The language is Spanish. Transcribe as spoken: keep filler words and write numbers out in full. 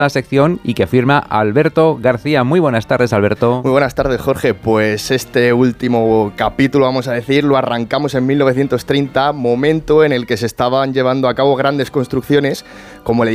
la sección y que firma Alberto García. Muy buenas tardes, Alberto. Muy buenas tardes, Jorge. Pues este último capítulo, vamos a decir, lo arrancamos en mil novecientos treinta, momento en el que se estaban llevando a cabo grandes construcciones como el